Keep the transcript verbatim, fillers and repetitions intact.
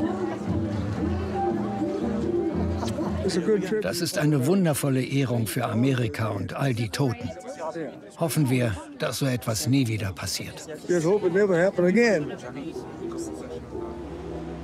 Das ist eine wundervolle Ehrung für Amerika und all die Toten. Hoffen wir, dass so etwas nie wieder passiert.